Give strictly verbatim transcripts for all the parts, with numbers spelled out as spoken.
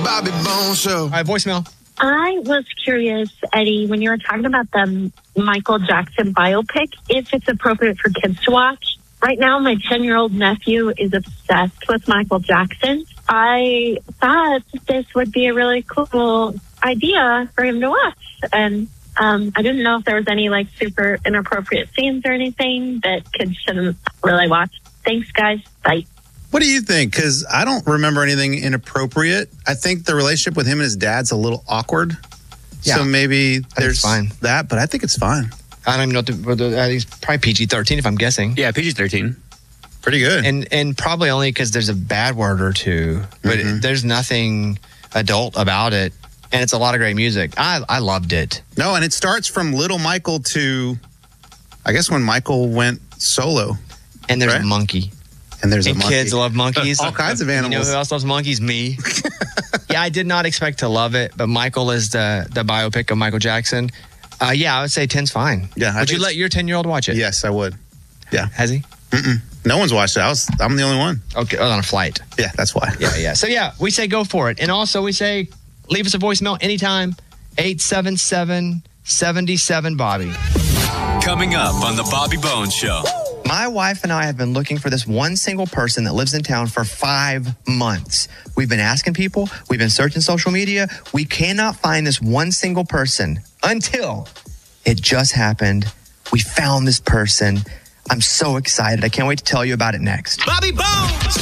Bobby Bones Show. All right, voicemail. I was curious, Eddie, when you were talking about the Michael Jackson biopic, if it's appropriate for kids to watch. Right now, my ten-year-old nephew is obsessed with Michael Jackson. I thought this would be a really cool idea for him to watch. And um, I didn't know if there was any like super inappropriate scenes or anything that kids shouldn't really watch. Thanks, guys. Bye. What do you think? Because I don't remember anything inappropriate. I think the relationship with him and his dad's a little awkward. Yeah. So maybe there's fine. that, but I think it's fine. I don't even know what the, uh, he's probably P G thirteen if I'm guessing. Yeah, P G thirteen. Pretty good. And and probably only because there's a bad word or two, but Mhm. there's nothing adult about it. And it's a lot of great music. I I loved it. No, and it starts from little Michael to, I guess, when Michael went solo. And there's Right? a monkey. And there's And a monkey. kids love monkeys. All kinds of You know animals. who else loves monkeys? Me. Yeah, I did not expect to love it, but Michael is the the biopic of Michael Jackson. Uh, yeah, I would say ten's fine. Yeah, I Would you think- let your ten-year-old watch it? Yes, I would. Yeah. Has he? Mm-mm. No one's watched it. I was, I'm the only one. Okay, on a flight. Yeah, that's why. Yeah, yeah. So, yeah, we say go for it. And also, we say leave us a voicemail anytime, eight seven seven, seven seven, Bobby. Coming up on the Bobby Bones Show. My wife and I have been looking for this one single person that lives in town for five months. We've been asking people. We've been searching social media. We cannot find this one single person until it just happened. We found this person. I'm so excited. I can't wait to tell you about it next. Bobby Bones!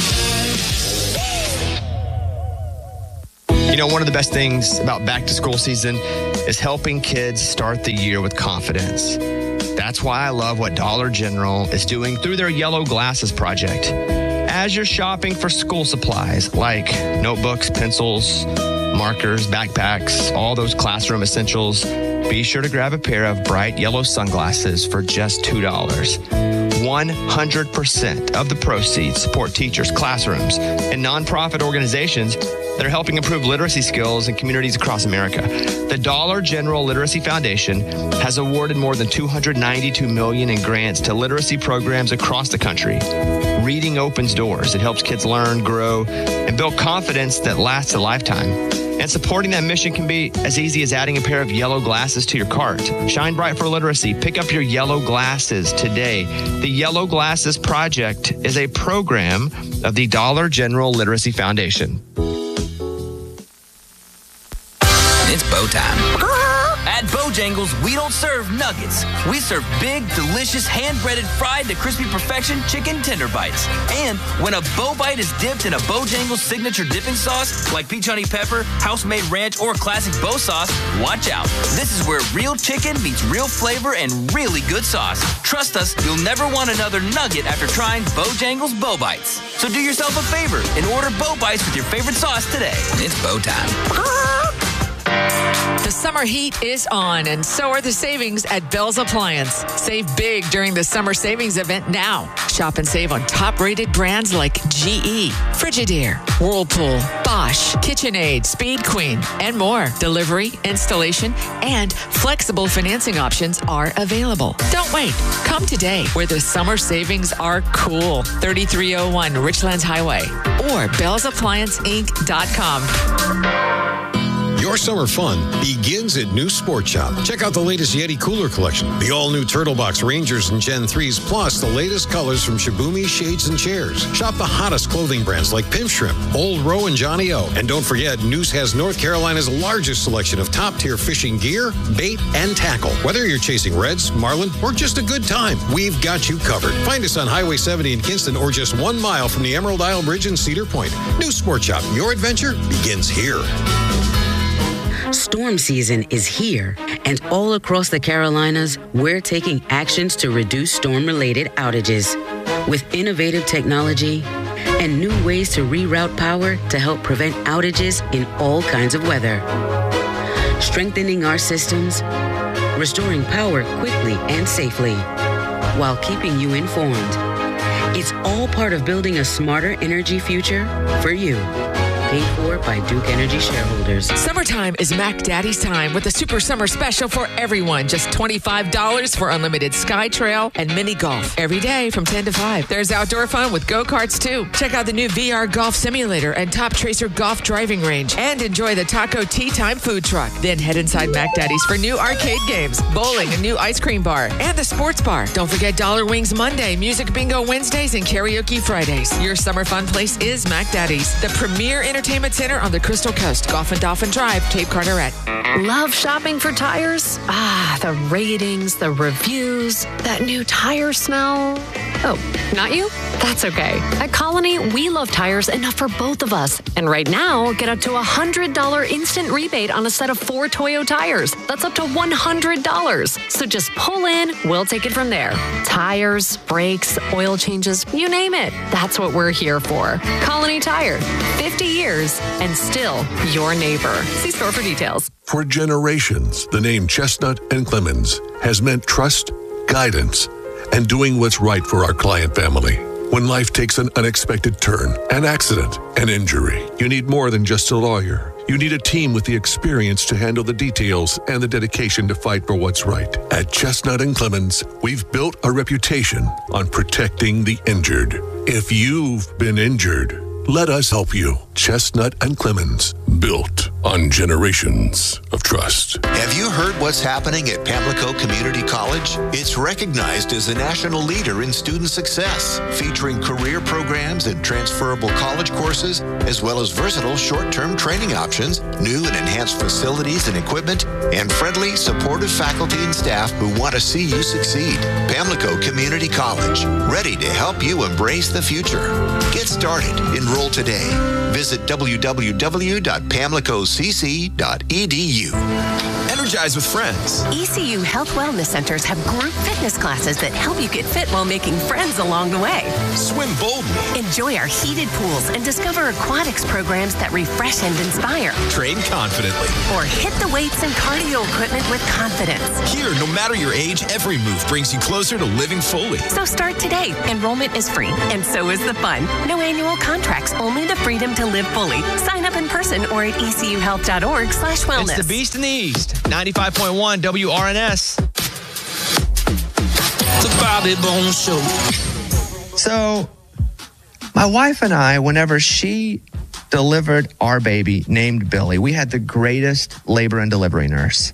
You know, one of the best things about back to school season is helping kids start the year with confidence. That's why I love what Dollar General is doing through their Yellow Glasses project. As you're shopping for school supplies like notebooks, pencils, markers, backpacks, all those classroom essentials, be sure to grab a pair of bright yellow sunglasses for just two dollars. one hundred percent of the proceeds support teachers, classrooms, and nonprofit organizations that are helping improve literacy skills in communities across America. The Dollar General Literacy Foundation has awarded more than two hundred ninety-two million dollars in grants to literacy programs across the country. Reading opens doors. It helps kids learn, grow, and build confidence that lasts a lifetime. And supporting that mission can be as easy as adding a pair of yellow glasses to your cart. Shine bright for literacy. Pick up your yellow glasses today. The Yellow Glasses Project is a program of the Dollar General Literacy Foundation. It's bow time. At Bojangles, we don't serve nuggets. We serve big, delicious, hand-breaded, fried to crispy perfection chicken tender bites. And when a bow bite is dipped in a Bojangles signature dipping sauce, like peach honey pepper, house-made ranch, or classic bow sauce, watch out. This is where real chicken meets real flavor and really good sauce. Trust us, you'll never want another nugget after trying Bojangles Bow Bites. So do yourself a favor and order bow bites with your favorite sauce today. It's bow time. The summer heat is on, and so are the savings at Bell's Appliance. Save big during the summer savings event now. Shop and save on top-rated brands like G E, Frigidaire, Whirlpool, Bosch, KitchenAid, Speed Queen, and more. Delivery, installation, and flexible financing options are available. Don't wait. Come today where the summer savings are cool. thirty-three oh one Richlands Highway or bells appliance inc dot com. Your summer fun begins at New Sport Shop. Check out the latest Yeti cooler collection, the all-new Turtle Box Rangers and Gen threes, plus the latest colors from Shibumi Shades and Chairs. Shop the hottest clothing brands like Pimp Shrimp, Old Row, and Johnny O. And don't forget, News has North Carolina's largest selection of top-tier fishing gear, bait, and tackle. Whether you're chasing reds, marlin, or just a good time, we've got you covered. Find us on Highway seventy in Kinston or just one mile from the Emerald Isle Bridge in Cedar Point. New Sport Shop, your adventure begins here. Storm season is here, and all across the Carolinas, we're taking actions to reduce storm-related outages. With innovative technology and new ways to reroute power to help prevent outages in all kinds of weather. Strengthening our systems, restoring power quickly and safely, while keeping you informed. It's all part of building a smarter energy future for you. paid for by Duke Energy shareholders. Summertime is Mac Daddy's time with a super summer special for everyone. Just twenty-five dollars for unlimited Sky Trail and mini golf every day from ten to five. There's outdoor fun with go-karts too. Check out the new V R Golf Simulator and Top Tracer Golf Driving Range and enjoy the Taco Tea Time food truck. Then head inside Mac Daddy's for new arcade games, bowling, a new ice cream bar, and the sports bar. Don't forget Dollar Wings Monday, Music Bingo Wednesdays, and Karaoke Fridays. Your summer fun place is Mac Daddy's, the premier entertainment center on the Crystal Coast. Golf and Dolphin Drive, Cape Carteret. Love shopping for tires? Ah, the ratings, the reviews, that new tire smell. Oh, not you? That's okay. At Colony, we love tires enough for both of us. And right now, get up to a one hundred dollars instant rebate on a set of four Toyo tires. That's up to one hundred dollars. So just pull in, we'll take it from there. Tires, brakes, oil changes, you name it. That's what we're here for. Colony Tire. fifty years and still your neighbor. See store for details. For generations, the name Chestnut and Clemens has meant trust, guidance, and doing what's right for our client family. When life takes an unexpected turn, an accident, an injury, you need more than just a lawyer. You need a team with the experience to handle the details and the dedication to fight for what's right. At Chestnut and Clemens, we've built a reputation on protecting the injured. If you've been injured, let us help you. Chestnut and Clemens, built on generations of trust. Have you heard what's happening at Pamlico Community College? It's recognized as a national leader in student success, featuring career programs and transferable college courses, as well as versatile short-term training options, new and enhanced facilities and equipment, and friendly, supportive faculty and staff who want to see you succeed. Pamlico Community College, ready to help you embrace the future. Get started. Enroll today. Visit w w w dot pamlico c c dot e d u. Energize with friends. E C U Health Wellness Centers have group fitness classes that help you get fit while making friends along the way. Swim boldly. Enjoy our heated pools and discover aquatics programs that refresh and inspire. Train confidently. Or hit the weights and cardio equipment with confidence. Here, no matter your age, every move brings you closer to living fully. So start today. Enrollment is free, and so is the fun. No annual contracts, only the freedom to live fully. Sign up in person or at e c u health dot org slash wellness. It's the Beast in the East. ninety-five point one W R N S. The Bobby Bones Show. So, my wife and I, whenever she delivered our baby named Billy, we had the greatest labor and delivery nurse.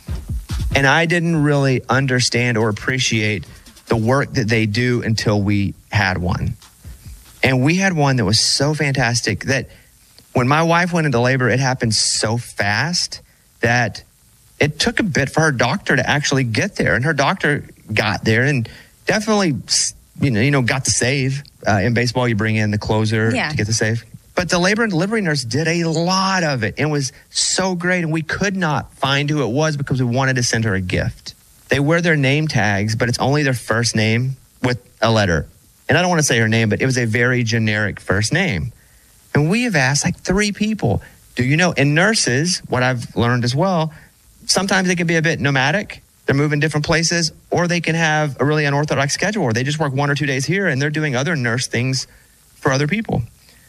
And I didn't really understand or appreciate the work that they do until we had one. And we had one that was so fantastic that when my wife went into labor, it happened so fast that it took a bit for her doctor to actually get there. And her doctor got there and definitely, you know, you know, got the save. Uh, in baseball, you bring in the closer Yeah. to get the save. But the labor and delivery nurse did a lot of it. It was so great. And we could not find who it was because we wanted to send her a gift. They wear their name tags, but it's only their first name with a letter. And I don't want to say her name, but it was a very generic first name. And we have asked like three people, do you know? And nurses, what I've learned as well, sometimes they can be a bit nomadic. They're moving different places, or they can have a really unorthodox schedule where they just work one or two days here and they're doing other nurse things for other people.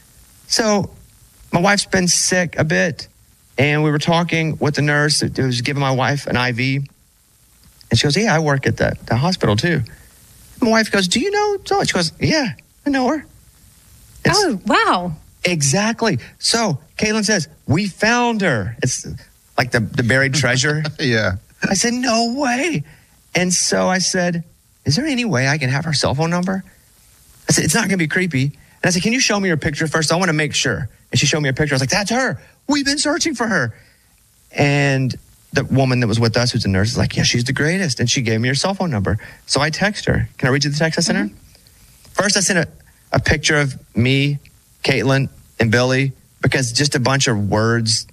So my wife's been sick a bit, and we were talking with the nurse who was giving my wife an I V. And she goes, yeah, I work at the, the hospital too. My wife goes, do you know so? She goes, yeah, I know her. It's, oh, wow. Exactly. So Caitlin says, we found her. It's like the, the buried treasure. Yeah. I said, no way. And so I said, is there any way I can have her cell phone number? I said, it's not going to be creepy. And I said, can you show me her picture first? I want to make sure. And she showed me a picture. I was like, that's her. We've been searching for her. And the woman that was with us, who's a nurse, is like, yeah, she's the greatest. And she gave me her cell phone number. So I text her. Can I read you the text I sent Mm-hmm. her? First, I sent a, a picture of me, Caitlin, and Billy, because just a bunch of words,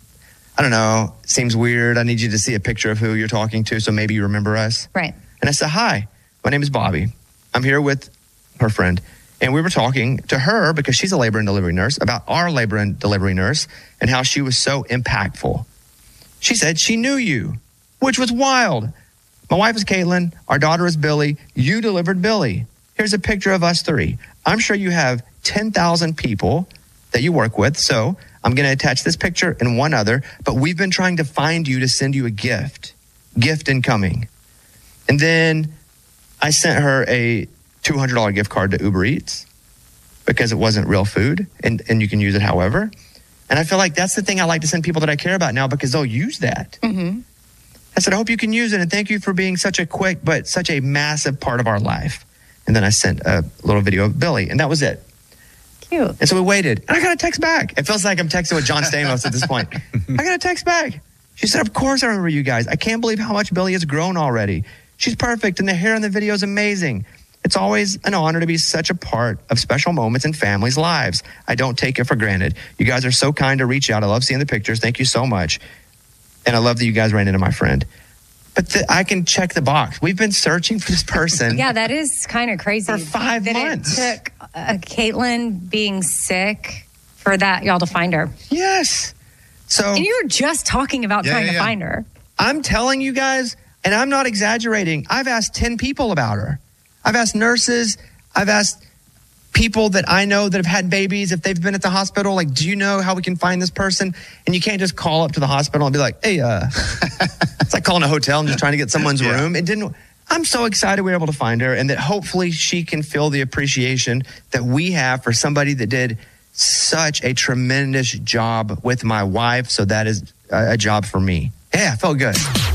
I don't know, seems weird. I need you to see a picture of who you're talking to, so maybe you remember us. Right. And I said, hi, my name is Bobby. I'm here with her friend. And we were talking to her, because she's a labor and delivery nurse, about our labor and delivery nurse and how she was so impactful. She said she knew you, which was wild. My wife is Caitlin. Our daughter is Billy. You delivered Billy. Here's a picture of us three. I'm sure you have ten thousand people that you work with. So I'm going to attach this picture and one other, but we've been trying to find you to send you a gift. Gift incoming. And then I sent her a two hundred dollars gift card to Uber Eats because it wasn't real food, and, and you can use it however. And I feel like that's the thing I like to send people that I care about now because they'll use that. Mm-hmm. I said, I hope you can use it, and thank you for being such a quick but such a massive part of our life. And then I sent a little video of Billy, and that was it. Cute. And so we waited, and I got a text back. It feels like I'm texting with John Stamos at this point. I got a text back. She said, of course I remember you guys. I can't believe how much Billy has grown already. She's perfect, and the hair in the video is amazing. It's always an honor to be such a part of special moments in families' lives. I don't take it for granted. You guys are so kind to reach out. I love seeing the pictures. Thank you so much. And I love that you guys ran into my friend. But the, I can check the box. We've been searching for this person. Yeah, that is kind of crazy. For five that months. It took uh, Caitlin being sick for that, y'all to find her. Yes. So, and you were just talking about Yeah, trying yeah, to yeah. find her. I'm telling you guys, and I'm not exaggerating, I've asked ten people about her. I've asked nurses. I've asked people that I know that have had babies, if they've been at the hospital, like, do you know how we can find this person? And you can't just call up to the hospital and be like, hey, uh, it's like calling a hotel and just trying to get someone's Yeah. room. It didn't, I'm so excited we were able to find her, and that hopefully she can feel the appreciation that we have for somebody that did such a tremendous job with my wife. So that is a, a job for me. Yeah, I felt good.